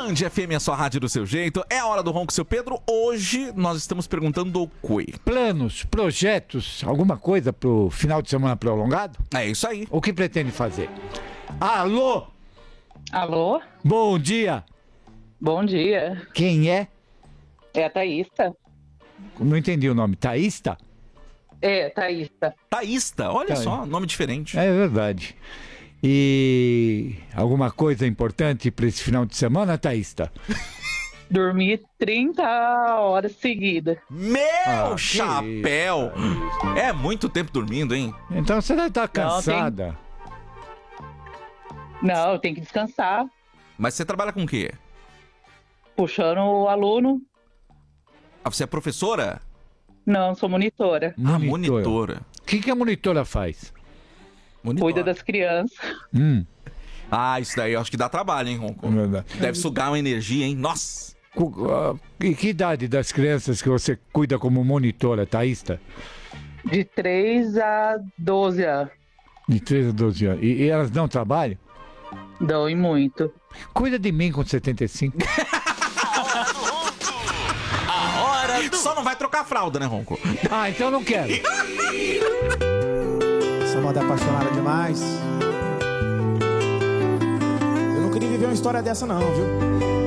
Band FM, a sua rádio do seu jeito. É a hora do Ronco, seu Pedro. Hoje nós estamos perguntando o quê? Planos, projetos, alguma coisa pro final de semana prolongado? É isso aí. O que pretende fazer? Alô? Alô? Bom dia. Bom dia. Quem é? É a Thaísta? Não entendi o nome. Thaísta? É, Thaísta. Thaísta, olha só, nome diferente. É verdade. E alguma coisa importante para esse final de semana, Thaísta? Dormi 30 horas seguidas. Meu chapéu! É muito tempo dormindo, hein? Então você deve estar cansada. Não, eu tenho que descansar. Mas você trabalha com o quê? Puxando o aluno. Ah, você é professora? Não, sou monitora. Ah, monitora. O que a monitora faz? Cuida das crianças. Ah, isso daí eu acho que dá trabalho, hein, Ronco? Deve sugar uma energia, hein? Nossa! E que idade das crianças que você cuida como monitora, Thaísta? De 3 a 12 anos. De 13 a 12 anos. E elas não trabalham? Dão e muito. Cuida de mim com 75. A hora do... Só não vai trocar fralda, né, Ronco? Ah, então não quero. Essa moda é apaixonada demais. Eu não queria viver uma história dessa não, viu?